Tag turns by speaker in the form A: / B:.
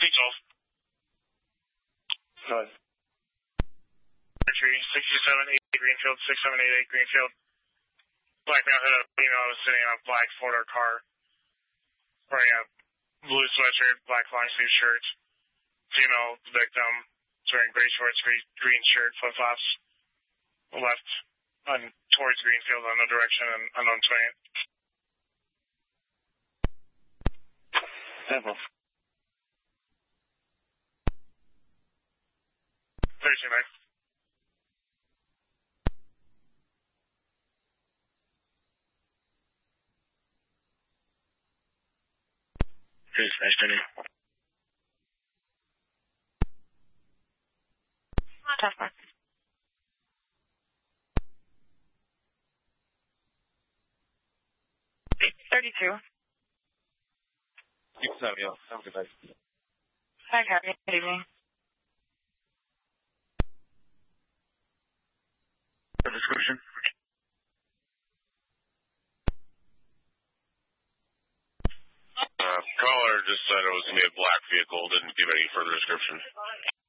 A: Go ahead.
B: 6788 Greenfield, 6788 Greenfield. Black male hit a female who was sitting on a black four-door car, wearing a blue sweatshirt, black long-sleeve shirt. Female victim is wearing gray shorts, green shirt, flip-flops. Left towards Greenfield on no direction and unknown swing.
A: Sample.
B: 13, Mike.
A: Here's Ashton.
C: Tough one. 32.
A: 67, yeah. Sounds good, guys.
C: Hi, Gabby. Good evening.
A: The description.
D: Caller just said it was going to be a black vehicle, didn't give any further description.